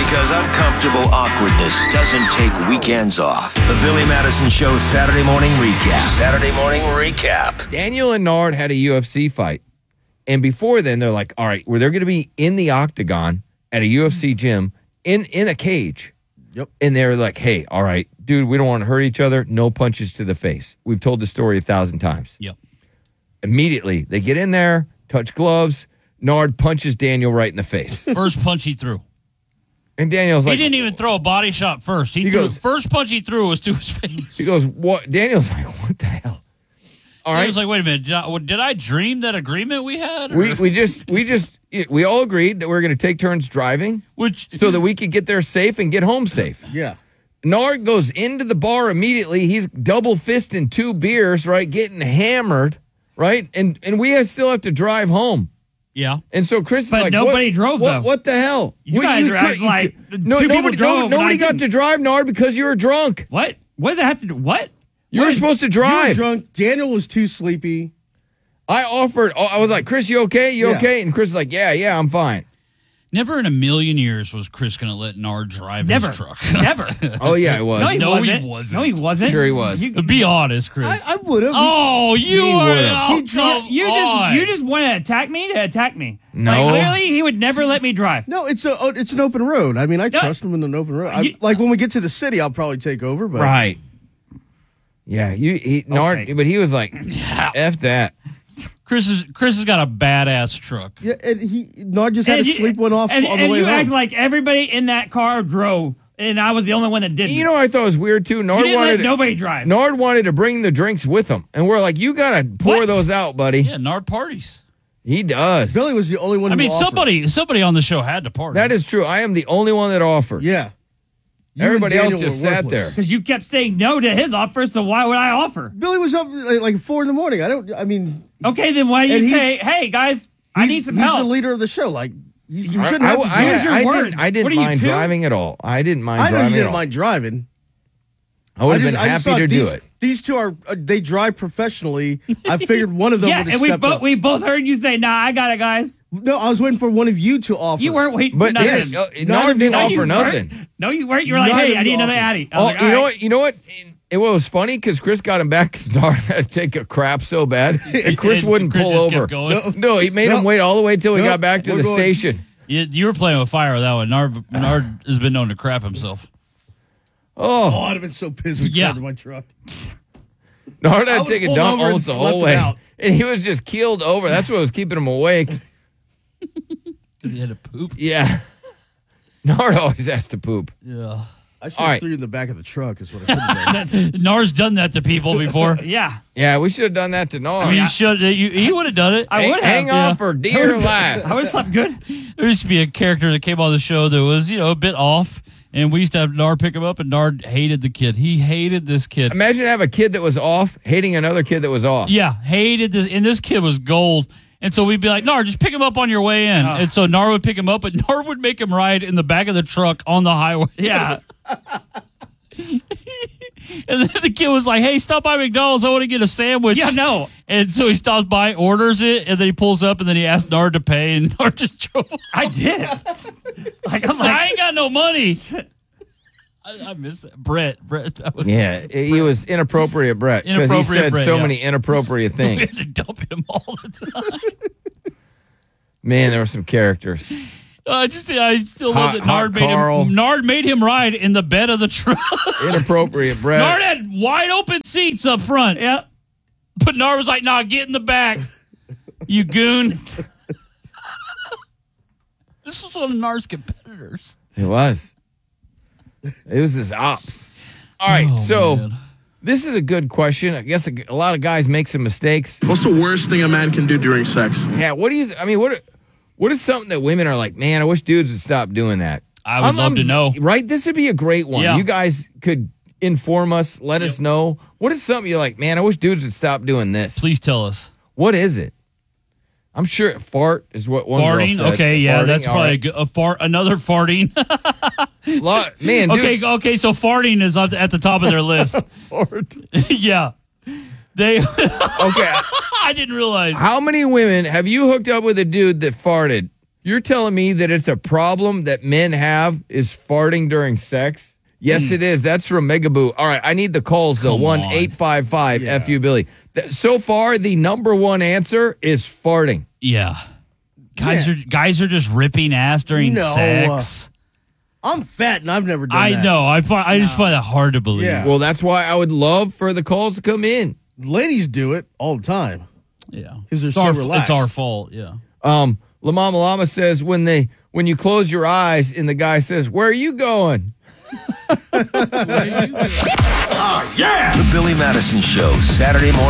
Because uncomfortable awkwardness doesn't take weekends off. The Billy Madison Show Saturday morning recap. Saturday morning recap. Daniel and Nard had a UFC fight. And before then, they're like, all right, well, they're going to be in the octagon at a UFC gym in a cage. Yep. And they're like, hey, all right, dude, we don't want to hurt each other. No punches to the face. We've told the story 1,000 times. Yep. Immediately, they get in there, touch gloves. Nard punches Daniel right in the face. First punch he threw. And Daniel's like... He didn't even throw a body shot first. He goes, first punch he threw was to his face. He goes, what? Daniel's like, what the hell? All right. He was like, wait a minute. Did I dream that agreement we had? Or? We all agreed that we were going to take turns driving so that we could get there safe and get home safe. Yeah. Nard goes into the bar immediately. He's double fisting 2 beers, right? Getting hammered, right? And we still have to drive home. Yeah. And so Chris is but like, nobody drove, though. What the hell? You guys are acting like nobody got to drive, Nard, because you were drunk. What? What does that have to do? What? You were supposed to drive. You were drunk. Daniel was too sleepy. I was like, Chris, you okay? You okay? And Chris is like, yeah, I'm fine. Never in a million years was Chris going to let Nard drive his truck. Never. Oh, yeah, it was. No, he wasn't. No, he wasn't. Sure he was. Be honest, Chris. I would have. Oh, you would have. You just want to attack me? No. Like, literally, he would never let me drive. No, it's an open road. I mean, I trust him in an open road. Like when we get to the city, I'll probably take over. But right. Yeah, Nard, but he was like, F that. Chris has got a badass truck. Yeah, and Nard just had to sleep one off on the way home. And you act like everybody in that car drove, and I was the only one that didn't. You know what I thought was weird, too? Nard wanted nobody drive. Nard wanted to bring the drinks with him, and we're like, you got to pour those out, buddy. Yeah, Nard parties. He does. Billy was the only one who offered. somebody on the show had to party. That is true. I am the only one that offered. Yeah. Everybody else just sat there. Because you kept saying no to his offer, so why would I offer? Billy was up like 4 a.m. Okay, then why you say, hey, guys, I need some help? He's the leader of the show. Like, you shouldn't have to I didn't mind driving at all. I didn't mind driving. I know you didn't mind driving. I would have been happy to do it. These two they drive professionally. I figured one of them would have stepped up. We both heard you say, nah, I got it, guys. No, I was waiting for one of you to offer. You weren't waiting for nothing. Nard didn't offer nothing. No, you weren't. You were like, hey, I need another Addy. You know what? It was funny because Chris got him back because Nard had to take a crap so bad. And Chris wouldn't pull over. No, he made him wait all the way till we got back to the station. You were playing with fire with that one. Nard has been known to crap himself. Oh, I'd have been so pissed with my truck. Nard had to take a dump almost the whole way. And he was just keeled over. That's what was keeping him awake. Because he had to poop? Yeah. Nard always has to poop. Yeah. I should have threw you in the back of the truck is what I should have done. Nard's done that to people before. Yeah. Yeah, we should have done that to Nard. I mean, he would have done it. I would have. Hang on for dear life. I would have slept good. There used to be a character that came on the show that was, a bit off. And we used to have Nard pick him up, and Nard hated the kid. He hated this kid. Imagine having a kid that was off, hating another kid that was off. Yeah, hated this. And this kid was gold. And so we'd be like, Nard, just pick him up on your way in. And so Nard would pick him up, but Nard would make him ride in the back of the truck on the highway. Yeah. And then the kid was like, hey, stop by McDonald's. I want to get a sandwich. Yeah, no. And so he stops by, orders it, and then he pulls up, and then he asks Nard to pay, and Nard just drove off. I did. I ain't got no money. I missed that. Brett. Yeah, he was inappropriate, Brett, because he said so many inappropriate things. We had to dump him all the time. Man, there were some characters. I still love that Nard made him ride in the bed of the truck. Inappropriate, Brett. Nard had wide open seats up front. Yeah. But Nard was like, nah, get in the back, you goon. This was one of Nard's competitors. It was. It was his ops. All right, this is a good question. I guess a lot of guys make some mistakes. What's the worst thing a man can do during sex? Yeah, what is something that women are like, man, I wish dudes would stop doing that? I would love to know. Right? This would be a great one. Yeah. You guys could inform us, let us know. What is something you're like, man, I wish dudes would stop doing this? Please tell us. What is it? I'm sure fart is what one farting? girl said. Okay, yeah, farting, that's probably a fart. Another farting. Man, dude. Okay, so farting is at the top of their list. Fart. Yeah. Okay. I didn't realize. How many women have you hooked up with a dude that farted You're telling me that it's a problem that men have is farting during sex? Yes, it is. That's from Megaboo. All right, I need the calls, though. 1-855-FU-Billy. So far, the number one answer is farting. Yeah. Guys are just ripping ass during sex. I'm fat and I've never done that. I know. I just find that hard to believe. Yeah. Well, that's why I would love for the calls to come in. Ladies do it all the time. Yeah. Because they're so relaxed. It's our fault, yeah. La Mama Llama says when you close your eyes and the guy says, "Where are you going?" The Billy Madison Show, Saturday morning.